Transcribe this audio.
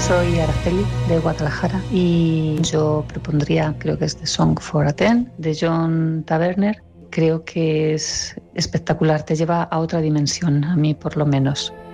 Soy Araceli de Guadalajara y yo propondría, creo que es The Song for a Ten de John Taverner. Creo que es espectacular, te lleva a otra dimensión, a mí por lo menos.